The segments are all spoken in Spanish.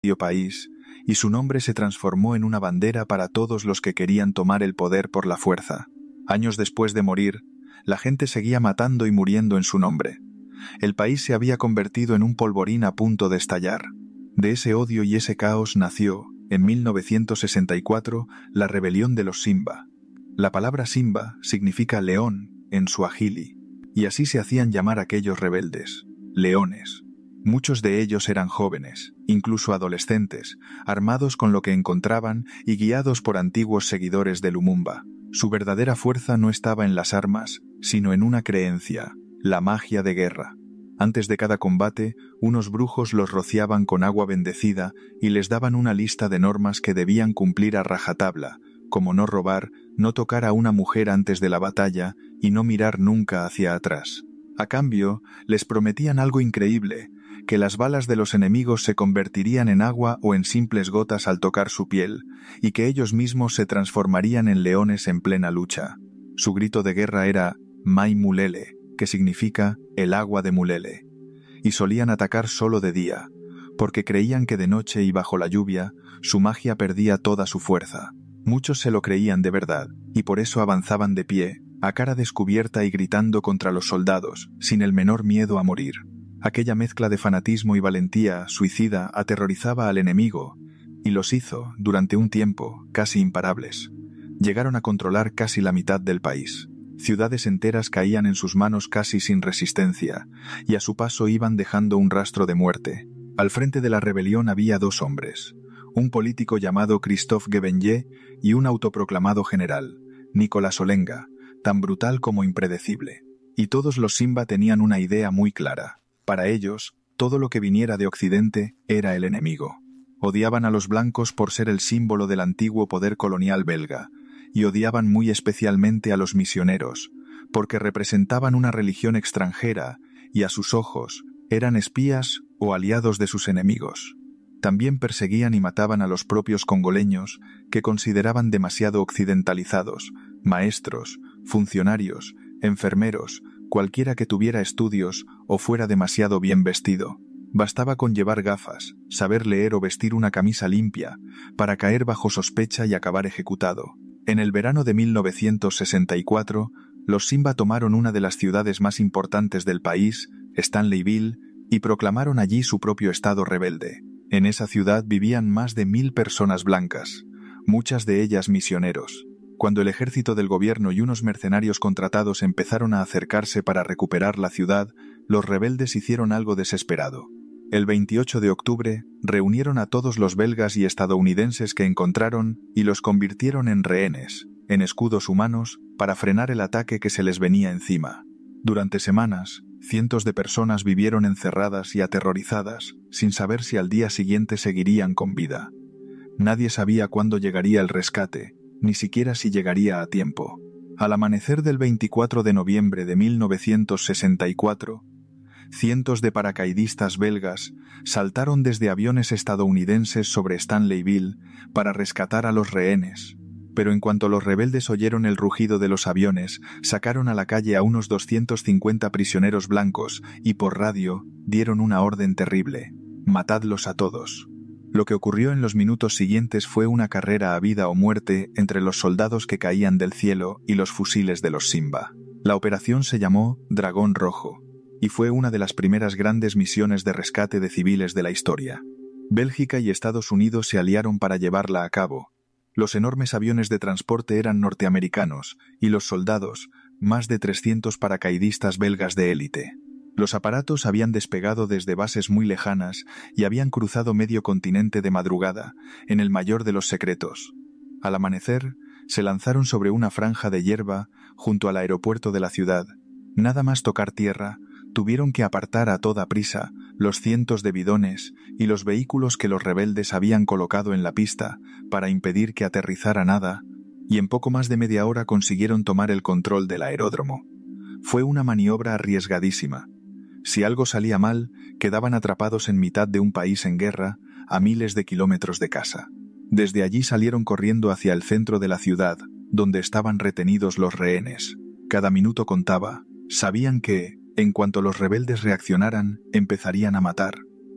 país, y su nombre se transformó en una bandera para todos los que querían tomar el poder por la fuerza. Años después de morir, la gente seguía matando y muriendo en su nombre. El país se había convertido en un polvorín a punto de estallar. De ese odio y ese caos nació, en 1964, la rebelión de los Simba. La palabra Simba significa león en suajili, y así se hacían llamar aquellos rebeldes, leones. Muchos de ellos eran jóvenes, incluso adolescentes, armados con lo que encontraban y guiados por antiguos seguidores de Lumumba. Su verdadera fuerza no estaba en las armas, sino en una creencia, la magia de guerra. Antes de cada combate, unos brujos los rociaban con agua bendecida y les daban una lista de normas que debían cumplir a rajatabla, como no robar, no tocar a una mujer antes de la batalla y no mirar nunca hacia atrás. A cambio, les prometían algo increíble, que las balas de los enemigos se convertirían en agua o en simples gotas al tocar su piel, y que ellos mismos se transformarían en leones en plena lucha. Su grito de guerra era Mai Mulele, que significa el agua de Mulele, y solían atacar solo de día, porque creían que de noche y bajo la lluvia, su magia perdía toda su fuerza. Muchos se lo creían de verdad, y por eso avanzaban de pie, a cara descubierta y gritando contra los soldados, sin el menor miedo a morir. Aquella mezcla de fanatismo y valentía suicida aterrorizaba al enemigo, y los hizo, durante un tiempo, casi imparables. Llegaron a controlar casi la mitad del país. Ciudades enteras caían en sus manos casi sin resistencia, y a su paso iban dejando un rastro de muerte. Al frente de la rebelión había dos hombres, un político llamado Christophe Gebenye y un autoproclamado general, Nicolas Olenga, tan brutal como impredecible. Y todos los Simba tenían una idea muy clara. Para ellos, todo lo que viniera de Occidente era el enemigo. Odiaban a los blancos por ser el símbolo del antiguo poder colonial belga, y odiaban muy especialmente a los misioneros, porque representaban una religión extranjera y a sus ojos eran espías o aliados de sus enemigos. También perseguían y mataban a los propios congoleños que consideraban demasiado occidentalizados, maestros, funcionarios, enfermeros, cualquiera que tuviera estudios o fuera demasiado bien vestido. Bastaba con llevar gafas, saber leer o vestir una camisa limpia para caer bajo sospecha y acabar ejecutado. En el verano de 1964, los Simba tomaron una de las ciudades más importantes del país, Stanleyville, y proclamaron allí su propio estado rebelde. En esa ciudad vivían más de 1000 personas blancas, muchas de ellas misioneros. Cuando el ejército del gobierno y unos mercenarios contratados empezaron a acercarse para recuperar la ciudad, los rebeldes hicieron algo desesperado. El 28 de octubre, reunieron a todos los belgas y estadounidenses que encontraron y los convirtieron en rehenes, en escudos humanos, para frenar el ataque que se les venía encima. Durante semanas, cientos de personas vivieron encerradas y aterrorizadas, sin saber si al día siguiente seguirían con vida. Nadie sabía cuándo llegaría el rescate, ni siquiera si llegaría a tiempo. Al amanecer del 24 de noviembre de 1964, cientos de paracaidistas belgas saltaron desde aviones estadounidenses sobre Stanleyville para rescatar a los rehenes. Pero en cuanto los rebeldes oyeron el rugido de los aviones, sacaron a la calle a unos 250 prisioneros blancos y por radio dieron una orden terrible: matadlos a todos. Lo que ocurrió en los minutos siguientes fue una carrera a vida o muerte entre los soldados que caían del cielo y los fusiles de los Simba. La operación se llamó Dragón Rojo, y fue una de las primeras grandes misiones de rescate de civiles de la historia. Bélgica y Estados Unidos se aliaron para llevarla a cabo. Los enormes aviones de transporte eran norteamericanos, y los soldados, más de 300 paracaidistas belgas de élite. Los aparatos habían despegado desde bases muy lejanas y habían cruzado medio continente de madrugada, en el mayor de los secretos. Al amanecer, se lanzaron sobre una franja de hierba junto al aeropuerto de la ciudad. Nada más tocar tierra, tuvieron que apartar a toda prisa los cientos de bidones y los vehículos que los rebeldes habían colocado en la pista para impedir que aterrizara nada, y en poco más de media hora consiguieron tomar el control del aeródromo. Fue una maniobra arriesgadísima. Si algo salía mal, quedaban atrapados en mitad de un país en guerra, a miles de kilómetros de casa. Desde allí salieron corriendo hacia el centro de la ciudad, donde estaban retenidos los rehenes. Cada minuto contaba. Sabían que, en cuanto los rebeldes reaccionaran, empezarían a matar.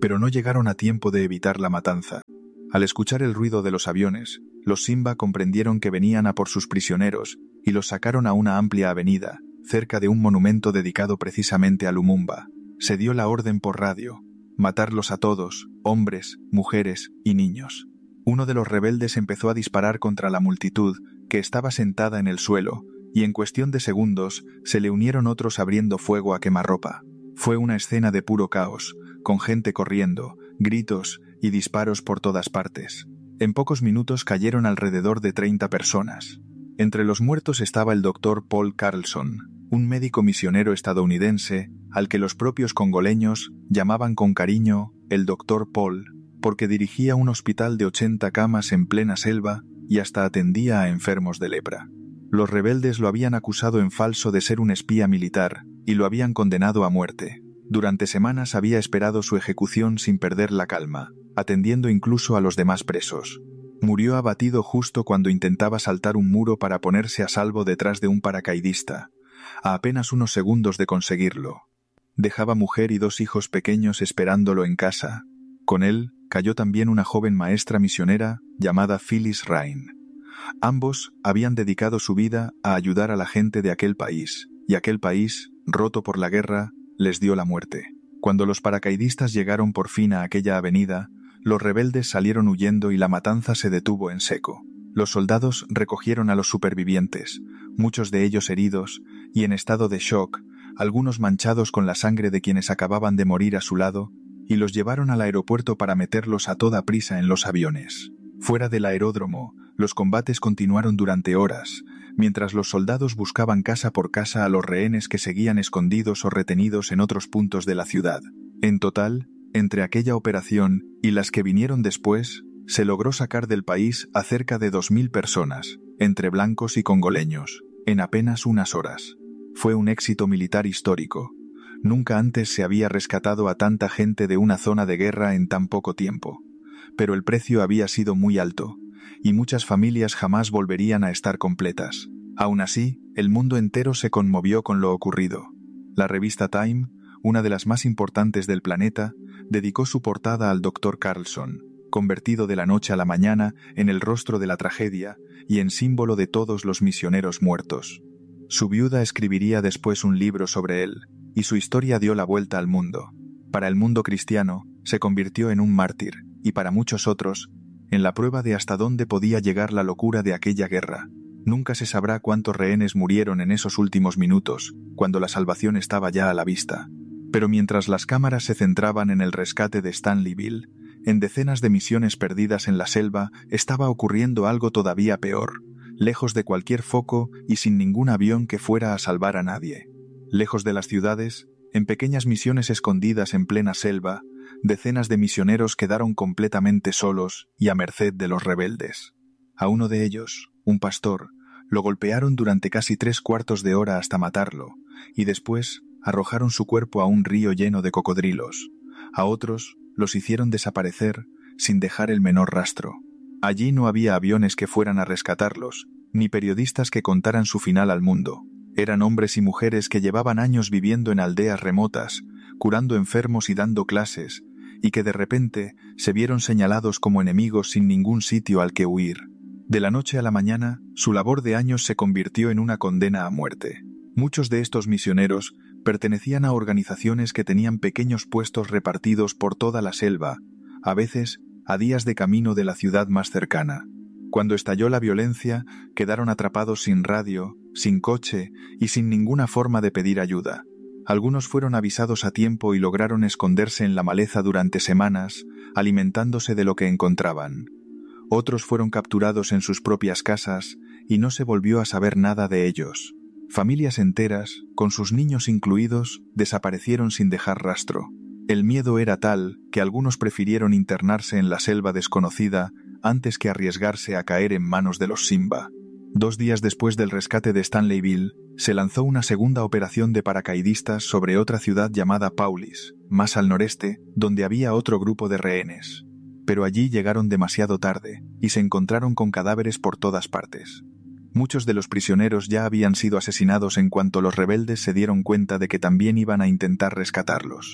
pero no llegaron a tiempo de evitar la matanza. Al escuchar el ruido de los aviones, los Simba comprendieron que venían a por sus prisioneros y los sacaron a una amplia avenida, cerca de un monumento dedicado precisamente a Lumumba. Se dio la orden por radio: matarlos a todos, hombres, mujeres y niños. Uno de los rebeldes empezó a disparar contra la multitud, que estaba sentada en el suelo, y en cuestión de segundos se le unieron otros abriendo fuego a quemarropa. Fue una escena de puro caos, con gente corriendo, gritos y disparos por todas partes. En pocos minutos cayeron alrededor de 30 personas. Entre los muertos estaba el Dr. Paul Carlson, un médico misionero estadounidense al que los propios congoleños llamaban con cariño el Dr. Paul, porque dirigía un hospital de 80 camas en plena selva y hasta atendía a enfermos de lepra. Los rebeldes lo habían acusado en falso de ser un espía militar y lo habían condenado a muerte. Durante semanas había esperado su ejecución sin perder la calma, atendiendo incluso a los demás presos. Murió abatido justo cuando intentaba saltar un muro para ponerse a salvo detrás de un paracaidista, a apenas unos segundos de conseguirlo. Dejaba mujer y 2 hijos pequeños esperándolo en casa. Con él cayó también una joven maestra misionera llamada Phyllis Ryan. Ambos habían dedicado su vida a ayudar a la gente de aquel país, y aquel país, roto por la guerra, les dio la muerte. Cuando los paracaidistas llegaron por fin a aquella avenida, los rebeldes salieron huyendo y la matanza se detuvo en seco. Los soldados recogieron a los supervivientes, muchos de ellos heridos y en estado de shock, algunos manchados con la sangre de quienes acababan de morir a su lado, y los llevaron al aeropuerto para meterlos a toda prisa en los aviones. Fuera del aeródromo, los combates continuaron durante horas, mientras los soldados buscaban casa por casa a los rehenes que seguían escondidos o retenidos en otros puntos de la ciudad. En total, entre aquella operación y las que vinieron después, se logró sacar del país a cerca de 2.000 personas, entre blancos y congoleños, en apenas unas horas. Fue un éxito militar histórico. Nunca antes se había rescatado a tanta gente de una zona de guerra en tan poco tiempo. Pero el precio había sido muy alto, y muchas familias jamás volverían a estar completas. Aún así, el mundo entero se conmovió con lo ocurrido. La revista Time, una de las más importantes del planeta, dedicó su portada al Dr. Carlson, convertido de la noche a la mañana en el rostro de la tragedia y en símbolo de todos los misioneros muertos. Su viuda escribiría después un libro sobre él, y su historia dio la vuelta al mundo. Para el mundo cristiano, se convirtió en un mártir, y para muchos otros, en la prueba de hasta dónde podía llegar la locura de aquella guerra. Nunca se sabrá cuántos rehenes murieron en esos últimos minutos, cuando la salvación estaba ya a la vista. Pero mientras las cámaras se centraban en el rescate de Stanleyville, en decenas de misiones perdidas en la selva estaba ocurriendo algo todavía peor, lejos de cualquier foco y sin ningún avión que fuera a salvar a nadie. Lejos de las ciudades, en pequeñas misiones escondidas en plena selva, decenas de misioneros quedaron completamente solos y a merced de los rebeldes. A uno de ellos, un pastor, lo golpearon durante casi 3/4 de hora hasta matarlo, y después arrojaron su cuerpo a un río lleno de cocodrilos. A otros los hicieron desaparecer sin dejar el menor rastro. Allí no había aviones que fueran a rescatarlos, ni periodistas que contaran su final al mundo. Eran hombres y mujeres que llevaban años viviendo en aldeas remotas, curando enfermos y dando clases, y que de repente se vieron señalados como enemigos sin ningún sitio al que huir. De la noche a la mañana, su labor de años se convirtió en una condena a muerte. Muchos de estos misioneros pertenecían a organizaciones que tenían pequeños puestos repartidos por toda la selva, a veces a días de camino de la ciudad más cercana. Cuando estalló la violencia, quedaron atrapados sin radio, sin coche y sin ninguna forma de pedir ayuda. Algunos fueron avisados a tiempo y lograron esconderse en la maleza durante semanas, alimentándose de lo que encontraban. Otros fueron capturados en sus propias casas y no se volvió a saber nada de ellos. Familias enteras, con sus niños incluidos, desaparecieron sin dejar rastro. El miedo era tal que algunos prefirieron internarse en la selva desconocida antes que arriesgarse a caer en manos de los Simba. 2 días después del rescate de Stanleyville, se lanzó una segunda operación de paracaidistas sobre otra ciudad llamada Paulis, más al noreste, donde había otro grupo de rehenes. Pero allí llegaron demasiado tarde y se encontraron con cadáveres por todas partes. Muchos de los prisioneros ya habían sido asesinados en cuanto los rebeldes se dieron cuenta de que también iban a intentar rescatarlos.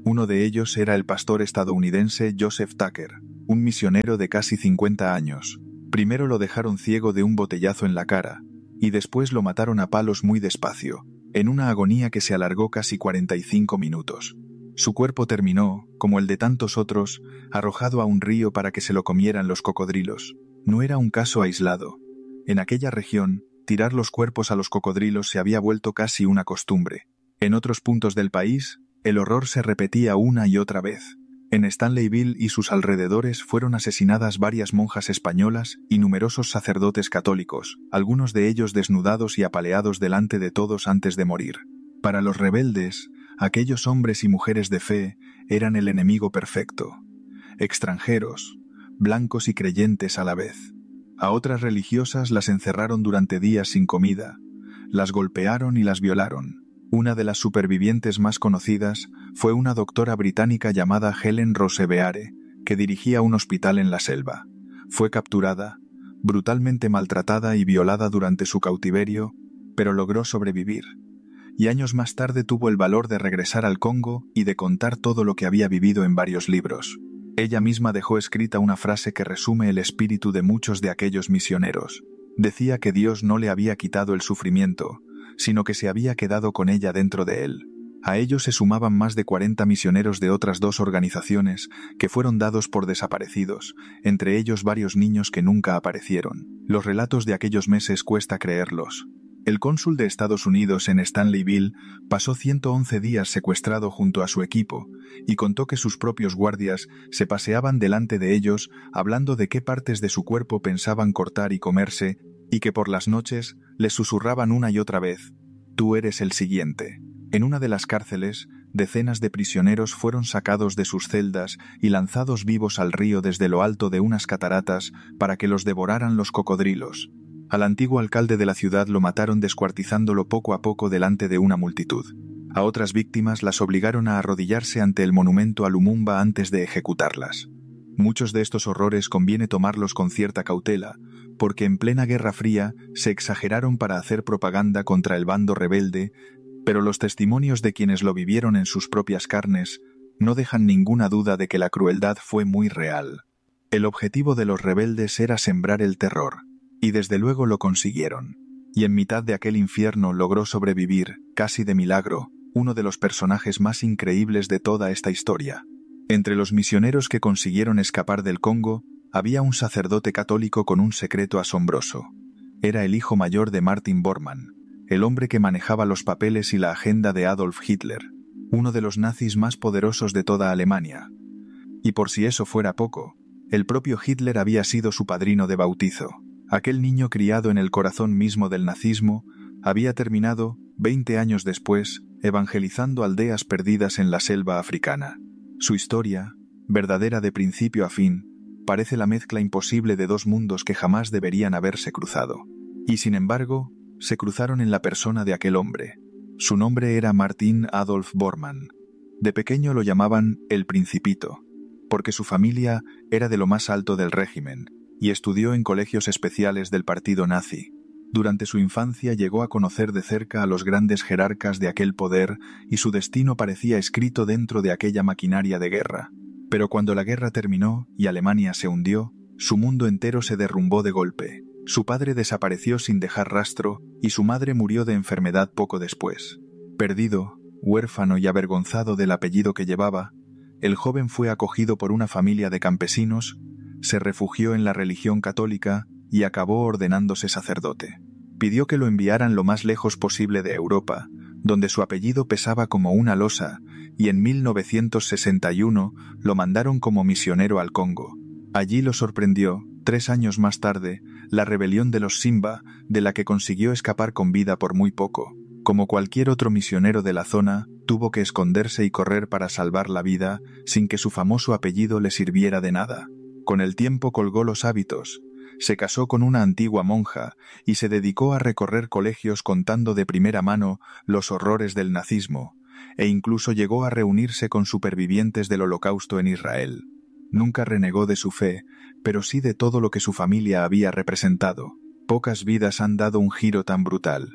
Uno de ellos era el pastor estadounidense Joseph Tucker, un misionero de casi 50 años. Primero lo dejaron ciego de un botellazo en la cara, y después lo mataron a palos muy despacio, en una agonía que se alargó casi 45 minutos. Su cuerpo terminó, como el de tantos otros, arrojado a un río para que se lo comieran los cocodrilos. No era un caso aislado. En aquella región, tirar los cuerpos a los cocodrilos se había vuelto casi una costumbre. En otros puntos del país, el horror se repetía una y otra vez. En Stanleyville y sus alrededores fueron asesinadas varias monjas españolas y numerosos sacerdotes católicos, algunos de ellos desnudados y apaleados delante de todos antes de morir. Para los rebeldes, aquellos hombres y mujeres de fe eran el enemigo perfecto. Extranjeros, blancos y creyentes a la vez. A otras religiosas las encerraron durante días sin comida, las golpearon y las violaron. Una de las supervivientes más conocidas fue una doctora británica llamada Helen Rosebeare, que dirigía un hospital en la selva. Fue capturada, brutalmente maltratada y violada durante su cautiverio, pero logró sobrevivir. Y años más tarde tuvo el valor de regresar al Congo y de contar todo lo que había vivido en varios libros. Ella misma dejó escrita una frase que resume el espíritu de muchos de aquellos misioneros. Decía que Dios no le había quitado el sufrimiento, sino que se había quedado con ella dentro de él. A ellos se sumaban más de 40 misioneros de otras 2 organizaciones que fueron dados por desaparecidos, entre ellos varios niños que nunca aparecieron. Los relatos de aquellos meses cuesta creerlos. El cónsul de Estados Unidos en Stanleyville pasó 111 días secuestrado junto a su equipo y contó que sus propios guardias se paseaban delante de ellos hablando de qué partes de su cuerpo pensaban cortar y comerse, y que por las noches les susurraban una y otra vez: «Tú eres el siguiente». En una de las cárceles, decenas de prisioneros fueron sacados de sus celdas y lanzados vivos al río desde lo alto de unas cataratas para que los devoraran los cocodrilos. Al antiguo alcalde de la ciudad lo mataron descuartizándolo poco a poco delante de una multitud. A otras víctimas las obligaron a arrodillarse ante el monumento a Lumumba antes de ejecutarlas. Muchos de estos horrores conviene tomarlos con cierta cautela, porque en plena Guerra Fría se exageraron para hacer propaganda contra el bando rebelde, pero los testimonios de quienes lo vivieron en sus propias carnes no dejan ninguna duda de que la crueldad fue muy real. El objetivo de los rebeldes era sembrar el terror, y desde luego lo consiguieron. Y en mitad de aquel infierno logró sobrevivir, casi de milagro, uno de los personajes más increíbles de toda esta historia. Entre los misioneros que consiguieron escapar del Congo, había un sacerdote católico con un secreto asombroso. Era el hijo mayor de Martin Bormann, el hombre que manejaba los papeles y la agenda de Adolf Hitler, uno de los nazis más poderosos de toda Alemania. Y por si eso fuera poco, el propio Hitler había sido su padrino de bautizo. Aquel niño criado en el corazón mismo del nazismo había terminado, 20 años después, evangelizando aldeas perdidas en la selva africana. Su historia, verdadera de principio a fin, parece la mezcla imposible de 2 mundos que jamás deberían haberse cruzado. Y sin embargo, se cruzaron en la persona de aquel hombre. Su nombre era Martin Adolf Bormann. De pequeño lo llamaban el Principito, porque su familia era de lo más alto del régimen, y estudió en colegios especiales del partido nazi. Durante su infancia llegó a conocer de cerca a los grandes jerarcas de aquel poder y su destino parecía escrito dentro de aquella maquinaria de guerra. Pero cuando la guerra terminó y Alemania se hundió, su mundo entero se derrumbó de golpe. Su padre desapareció sin dejar rastro y su madre murió de enfermedad poco después. Perdido, huérfano y avergonzado del apellido que llevaba, el joven fue acogido por una familia de campesinos, se refugió en la religión católica y acabó ordenándose sacerdote. Pidió que lo enviaran lo más lejos posible de Europa, donde su apellido pesaba como una losa, y en 1961 lo mandaron como misionero al Congo. Allí lo sorprendió, 3 años más tarde, la rebelión de los Simba, de la que consiguió escapar con vida por muy poco. Como cualquier otro misionero de la zona, tuvo que esconderse y correr para salvar la vida, sin que su famoso apellido le sirviera de nada. Con el tiempo colgó los hábitos, se casó con una antigua monja y se dedicó a recorrer colegios contando de primera mano los horrores del nazismo, e incluso llegó a reunirse con supervivientes del Holocausto en Israel. Nunca renegó de su fe, pero sí de todo lo que su familia había representado. Pocas vidas han dado un giro tan brutal.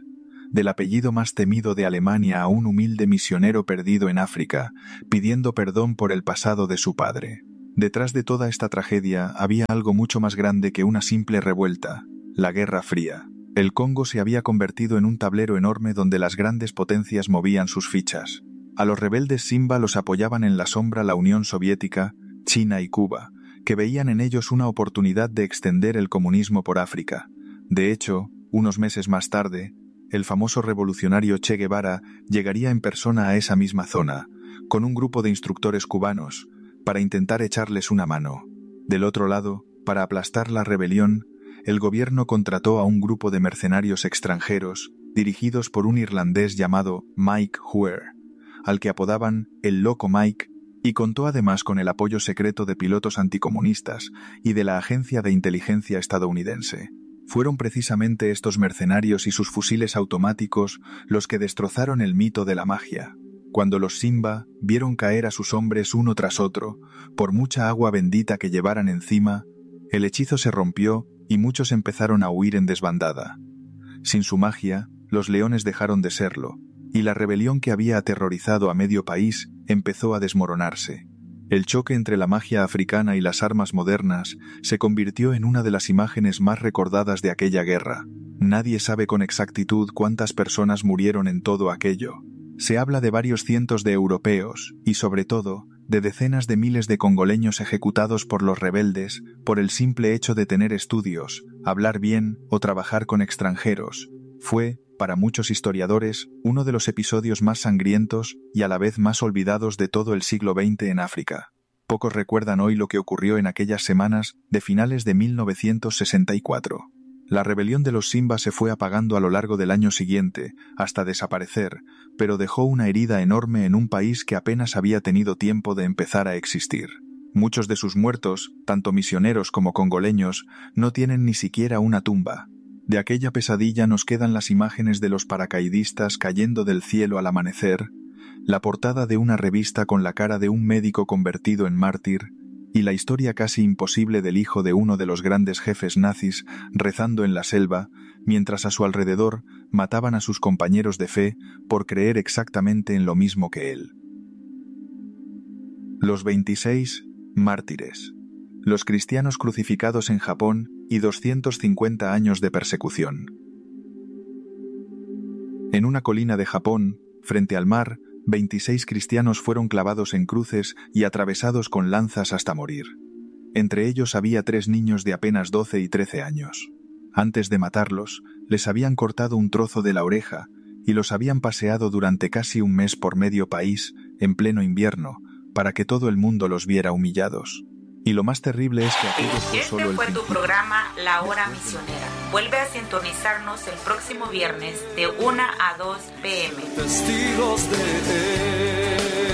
del apellido más temido de Alemania a un humilde misionero perdido en África, pidiendo perdón por el pasado de su padre. Detrás de toda esta tragedia había algo mucho más grande que una simple revuelta: la Guerra Fría. El Congo se había convertido en un tablero enorme donde las grandes potencias movían sus fichas. A los rebeldes Simba los apoyaban en la sombra la Unión Soviética, China y Cuba, que veían en ellos una oportunidad de extender el comunismo por África. De hecho, unos meses más tarde, el famoso revolucionario Che Guevara llegaría en persona a esa misma zona, con un grupo de instructores cubanos, para intentar echarles una mano. Del otro lado, para aplastar la rebelión, el gobierno contrató a un grupo de mercenarios extranjeros, dirigidos por un irlandés llamado Mike Huer, al que apodaban el Loco Mike, y contó además con el apoyo secreto de pilotos anticomunistas y de la agencia de inteligencia estadounidense. Fueron precisamente estos mercenarios y sus fusiles automáticos los que destrozaron el mito de la magia. Cuando los Simba vieron caer a sus hombres uno tras otro, por mucha agua bendita que llevaran encima, el hechizo se rompió y muchos empezaron a huir en desbandada. Sin su magia, los leones dejaron de serlo, y la rebelión que había aterrorizado a medio país empezó a desmoronarse. El choque entre la magia africana y las armas modernas se convirtió en una de las imágenes más recordadas de aquella guerra. Nadie sabe con exactitud cuántas personas murieron en todo aquello. Se habla de varios cientos de europeos y, sobre todo, de decenas de miles de congoleños ejecutados por los rebeldes por el simple hecho de tener estudios, hablar bien o trabajar con extranjeros. Fue, para muchos historiadores, uno de los episodios más sangrientos y a la vez más olvidados de todo el siglo XX en África. Pocos recuerdan hoy lo que ocurrió en aquellas semanas de finales de 1964. La rebelión de los Simba se fue apagando a lo largo del año siguiente, hasta desaparecer, pero dejó una herida enorme en un país que apenas había tenido tiempo de empezar a existir. Muchos de sus muertos, tanto misioneros como congoleños, no tienen ni siquiera una tumba. De aquella pesadilla nos quedan las imágenes de los paracaidistas cayendo del cielo al amanecer, la portada de una revista con la cara de un médico convertido en mártir, y la historia casi imposible del hijo de uno de los grandes jefes nazis rezando en la selva, mientras a su alrededor mataban a sus compañeros de fe por creer exactamente en lo mismo que él. Los 26 mártires. Los cristianos crucificados en Japón y 250 años de persecución. En una colina de Japón, frente al mar, 26 cristianos fueron clavados en cruces y atravesados con lanzas hasta morir. Entre ellos había 3 niños de apenas 12 y 13 años. Antes de matarlos, les habían cortado un trozo de la oreja y los habían paseado durante casi un mes por medio país, en pleno invierno, para que todo el mundo los viera humillados. Y lo más terrible es que aquello fue solo el fue principio. Tu programa La Hora Misionera. Vuelve a sintonizarnos el próximo viernes de 1 a 2 p.m. Testigos de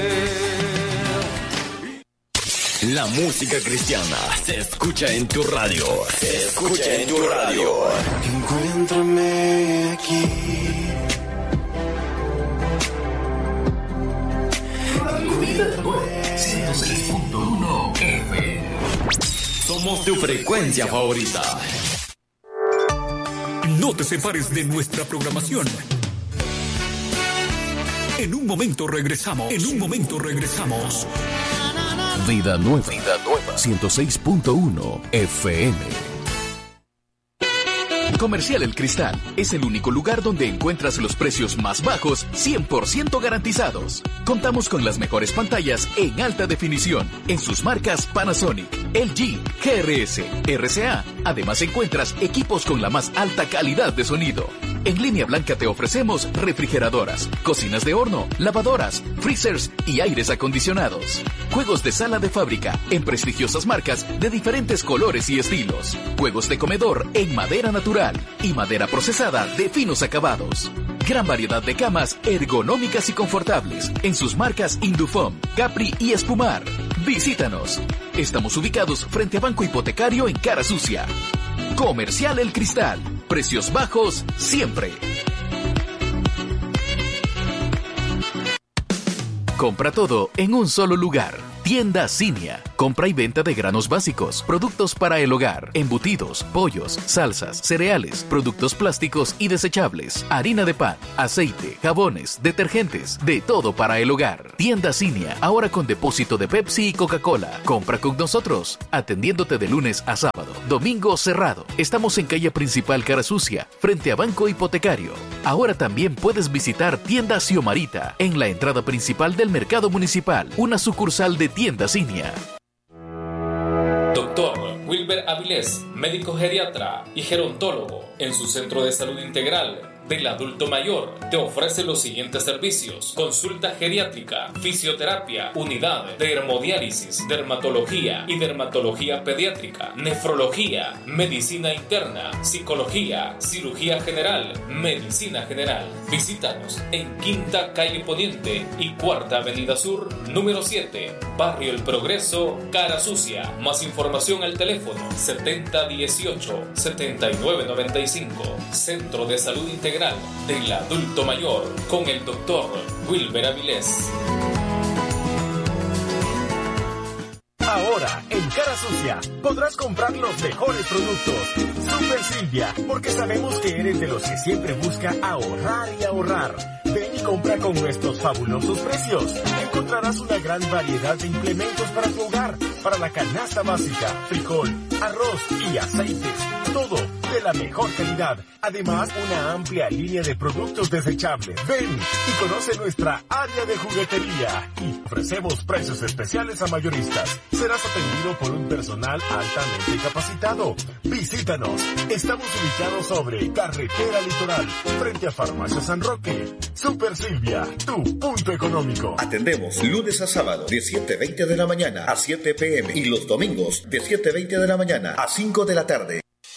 él. La música cristiana se escucha en tu radio. Se escucha en tu radio. Encuéntrame aquí. Encuéntrame 106.1 FM. Somos tu frecuencia favorita. No te separes de nuestra programación. En un momento regresamos. Vida Nueva, 106.1 FM. Comercial El Cristal es el único lugar donde encuentras los precios más bajos, 100% garantizados. Contamos con las mejores pantallas en alta definición en sus marcas Panasonic, LG, GRS, RCA. Además encuentras equipos con la más alta calidad de sonido. En Línea Blanca te ofrecemos refrigeradoras, cocinas de horno, lavadoras, freezers y aires acondicionados. Juegos de sala de fábrica en prestigiosas marcas de diferentes colores y estilos. Juegos de comedor en madera natural y madera procesada de finos acabados. Gran variedad de camas ergonómicas y confortables en sus marcas Indufom, Capri y Espumar. Visítanos. Estamos ubicados frente a Banco Hipotecario en Cara Sucia. Comercial El Cristal. Precios bajos siempre. Compra todo en un solo lugar. Tienda Cinia. Compra y venta de granos básicos, productos para el hogar, embutidos, pollos, salsas, cereales, productos plásticos y desechables, harina de pan, aceite, jabones, detergentes, de todo para el hogar. Tienda Cinia, ahora con depósito de Pepsi y Coca-Cola. Compra con nosotros, atendiéndote de lunes a sábado. Domingo cerrado. Estamos en calle principal Cara Sucia, frente a Banco Hipotecario. Ahora también puedes visitar Tienda Xiomarita, en la entrada principal del Mercado Municipal, una sucursal de Tienda Cinia. Doctor Wilber Avilés, médico geriatra y gerontólogo, en su centro de salud integral del adulto mayor, te ofrece los siguientes servicios: consulta geriátrica, fisioterapia, unidad de hemodiálisis, dermatología y dermatología pediátrica, nefrología, medicina interna, psicología, cirugía general, medicina general. Visítanos en Quinta Calle Poniente y Cuarta Avenida Sur, número 7, Barrio El Progreso, Cara Sucia. Más información al teléfono 7018-7995. Centro de Salud Integral del Adulto Mayor, con el doctor Wilber Avilés. Ahora, en Cara Sucia, podrás comprar los mejores productos. Super Silvia, porque sabemos que eres de los que siempre busca ahorrar y ahorrar. Ven y compra con nuestros fabulosos precios. Encontrarás una gran variedad de implementos para tu hogar, para la canasta básica, frijol, arroz y aceites. Todo de la mejor calidad. Además, una amplia línea de productos desechables. Ven y conoce nuestra área de juguetería. Y ofrecemos precios especiales a mayoristas. Serás atendido por un personal altamente capacitado. Visítanos. Estamos ubicados sobre Carretera Litoral, frente a Farmacia San Roque. Super Silvia, tu punto económico. Atendemos lunes a sábado de 7:20 de la mañana a 7 p.m. y los domingos de 7:20 de la mañana a 5 de la tarde.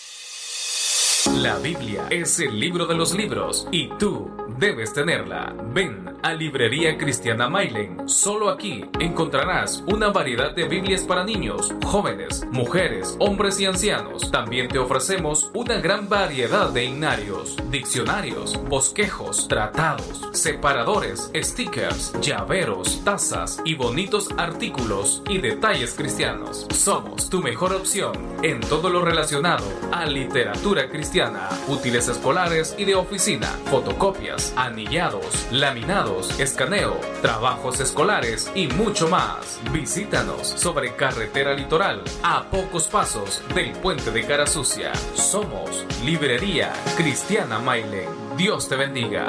La Biblia es el libro de los libros y tú debes tenerla. Ven a Librería Cristiana Mailen. Solo aquí encontrarás una variedad de Biblias para niños, jóvenes, mujeres, hombres y ancianos. También te ofrecemos una gran variedad de himnarios, diccionarios, bosquejos, tratados, separadores, stickers, llaveros, tazas y bonitos artículos y detalles cristianos. Somos tu mejor opción en todo lo relacionado a literatura cristiana, útiles escolares y de oficina, fotocopias, anillados, laminados, escaneo, trabajos escolares y mucho más. Visítanos sobre Carretera Litoral, a pocos pasos del puente de Cara Sucia. Somos Librería Cristiana Mailen. Dios te bendiga.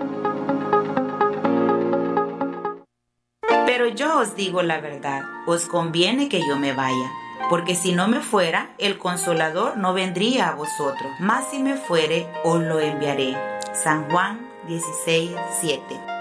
Pero yo os digo la verdad, os conviene que yo me vaya, porque si no me fuera, el Consolador no vendría a vosotros, mas si me fuere, os lo enviaré. San Juan 16:7.